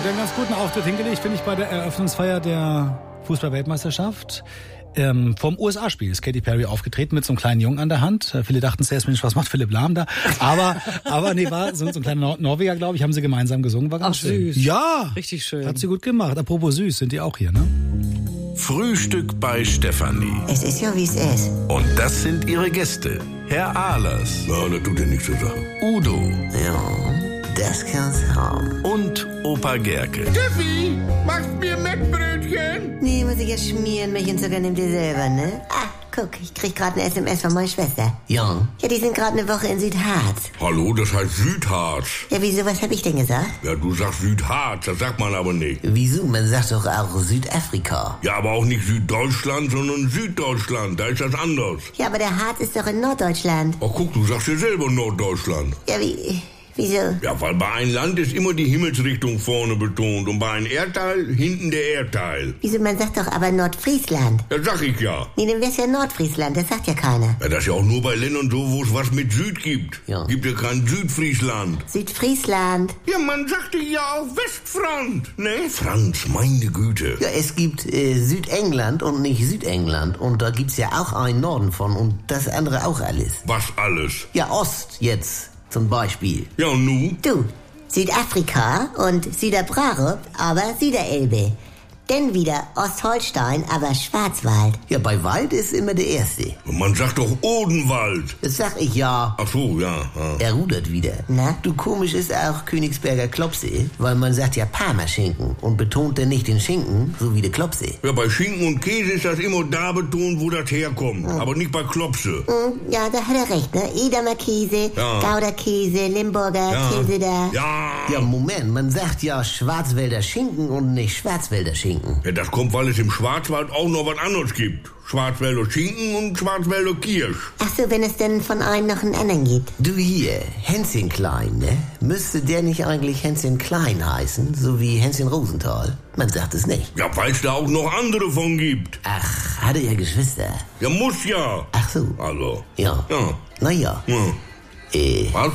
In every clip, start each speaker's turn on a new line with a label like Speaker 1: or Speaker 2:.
Speaker 1: Hat einen ganz guten Auftritt hingelegt, finde ich, bei der Eröffnungsfeier der Fußball-Weltmeisterschaft. Vom USA-Spiel ist Katy Perry aufgetreten mit so einem kleinen Jungen an der Hand. Viele dachten zuerst, Mensch, was macht Philipp Lahm da? Aber nee, war so ein kleiner Norweger, glaube ich, haben sie gemeinsam gesungen, war ganz schön.
Speaker 2: Süß.
Speaker 1: Ja,
Speaker 2: richtig schön.
Speaker 1: Hat sie gut gemacht. Apropos süß, sind die auch hier, ne?
Speaker 3: Frühstück bei Stefanie.
Speaker 4: Es ist ja, wie es ist.
Speaker 3: Und das sind ihre Gäste. Herr Ahlers.
Speaker 5: Ja, das tut ja nichts zur Sache.
Speaker 3: Udo.
Speaker 4: Ja, das kann's haben.
Speaker 3: Und Opa Gerke.
Speaker 5: Steffi, machst mir Mettbrötchen?
Speaker 4: Nee, muss ich ja schmieren. Milch und Zucker nimmt ihr selber, ne? Ah, guck, ich krieg gerade eine SMS von meiner Schwester.
Speaker 2: Ja.
Speaker 4: Ja, die sind gerade eine Woche in Südharz.
Speaker 5: Hallo, das heißt Südharz.
Speaker 4: Ja, wieso, was hab ich denn gesagt?
Speaker 5: Ja, du sagst Südharz, das sagt man aber nicht.
Speaker 4: Wieso? Man sagt doch auch Südafrika.
Speaker 5: Ja, aber auch nicht Süddeutschland, sondern Süddeutschland. Da ist das anders.
Speaker 4: Ja, aber der Harz ist doch in Norddeutschland.
Speaker 5: Ach guck, du sagst ja selber Norddeutschland.
Speaker 4: Ja, wieso?
Speaker 5: Ja, weil bei einem Land ist immer die Himmelsrichtung vorne betont und bei einem Erdteil hinten der Erdteil.
Speaker 4: Wieso, man sagt doch aber Nordfriesland.
Speaker 5: Das sag ich ja.
Speaker 4: Nee, dann wär's ja Nordfriesland, das sagt ja keiner.
Speaker 5: Ja, das ist ja auch nur bei Ländern so, wo es was mit Süd gibt.
Speaker 4: Ja.
Speaker 5: Gibt ja kein Südfriesland.
Speaker 4: Südfriesland.
Speaker 5: Ja, man sagte ja auch Westfront, ne? Franz, meine Güte.
Speaker 6: Ja, es gibt Südengland und nicht Südengland. Und da gibt's ja auch einen Norden von und das andere auch alles.
Speaker 5: Was alles?
Speaker 6: Ja, Ost jetzt zum Beispiel.
Speaker 5: Ja, und nu?
Speaker 4: Du, Südafrika und Süderbrarup, aber Süderelbe. Dann wieder Ostholstein, aber Schwarzwald.
Speaker 6: Ja, bei Wald ist immer der Erste.
Speaker 5: Und man sagt doch Odenwald.
Speaker 6: Das sag ich ja.
Speaker 5: Ach so, ja.
Speaker 6: Er rudert wieder.
Speaker 4: Na?
Speaker 6: Du, komisch ist auch Königsberger Klopse, weil man sagt ja Parmaschinken und betont dann nicht den Schinken, so wie der Klopse.
Speaker 5: Ja, bei Schinken und Käse ist das immer da betont, wo das herkommt. Aber nicht bei Klopse.
Speaker 4: Ja, da hat er recht, ne? Edamer Käse,
Speaker 5: Ja.
Speaker 4: Gouderkäse, Limburger
Speaker 5: Ja.
Speaker 4: Käse da.
Speaker 6: Ja, Moment, man sagt ja Schwarzwälder Schinken und nicht Schwarzwälder Schinken.
Speaker 5: Ja, das kommt, weil es im Schwarzwald auch noch was anderes gibt. Schwarzwälder Schinken und Schwarzwälder Kirsch.
Speaker 4: Ach so, wenn es denn von einem noch einen anderen gibt.
Speaker 6: Du hier, Hänschen Klein, ne? Müsste der nicht eigentlich Hänschen Klein heißen, so wie Hänschen Rosenthal? Man sagt es nicht.
Speaker 5: Ja, weil es da auch noch andere von gibt.
Speaker 6: Ach, hat er ja Geschwister?
Speaker 5: Ja, muss ja.
Speaker 6: Ach so.
Speaker 5: Also.
Speaker 6: Ja.
Speaker 5: Ja.
Speaker 6: Naja.
Speaker 5: Ja. Was?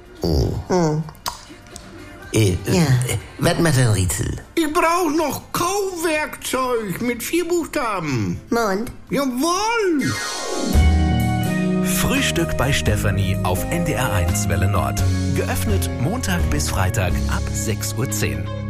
Speaker 6: Was macht ein Rätsel?
Speaker 5: Ich brauche noch Kauwerkzeug mit 4 Buchstaben.
Speaker 4: Mond?
Speaker 5: Jawohl.
Speaker 3: Frühstück bei Stefanie auf NDR1 Welle Nord. Geöffnet Montag bis Freitag ab 6:10 Uhr.